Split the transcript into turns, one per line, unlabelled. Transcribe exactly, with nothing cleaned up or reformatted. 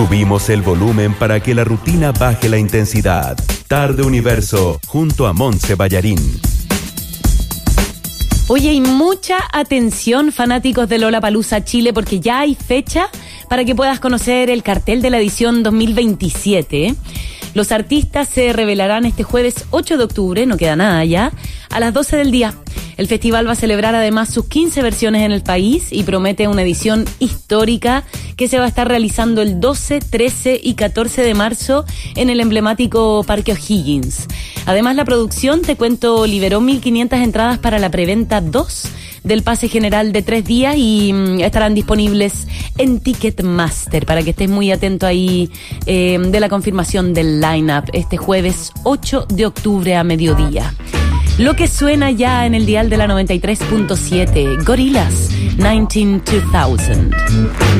Subimos el volumen para que la rutina baje la intensidad. Tarde Universo, junto a Montse Ballarín.
Oye, y mucha atención, fanáticos de Lollapalooza Chile, porque ya hay fecha para que puedas conocer el cartel de la edición dos mil veintisiete. Los artistas se revelarán este jueves ocho de octubre, no queda nada ya, a las doce del día. El festival va a celebrar además sus quince versiones en el país y promete una edición histórica que se va a estar realizando el doce, trece y catorce de marzo en el emblemático Parque O'Higgins. Además, la producción, te cuento, liberó mil quinientas entradas para la preventa dos del pase general de tres días y mmm, estarán disponibles en Ticketmaster para que estés muy atento ahí eh, de la confirmación del line-up este jueves ocho de octubre a mediodía. Lo que suena ya en el dial de la noventa y tres punto siete, Gorillaz, nineteen two thousand.